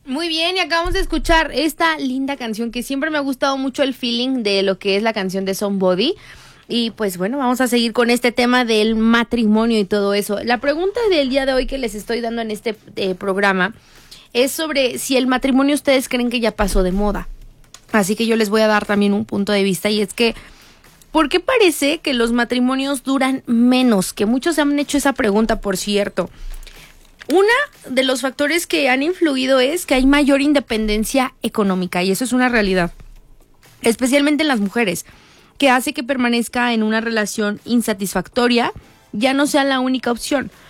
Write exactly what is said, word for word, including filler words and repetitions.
Muy bien, y acabamos de escuchar esta linda canción que siempre me ha gustado mucho el feeling de lo que es la canción de Somebody. Y pues bueno, vamos a seguir con este tema del matrimonio y todo eso. La pregunta del día de hoy que les estoy dando en este eh, programa es sobre si el matrimonio ustedes creen que ya pasó de moda. Así que yo les voy a dar también un punto de vista, y es que ¿por qué parece que los matrimonios duran menos? Que muchos se han hecho esa pregunta, por cierto. Una de los factores que han influido es que hay mayor independencia económica, y eso es una realidad, especialmente en las mujeres, que hace que permanezca en una relación insatisfactoria ya no sea la única opción.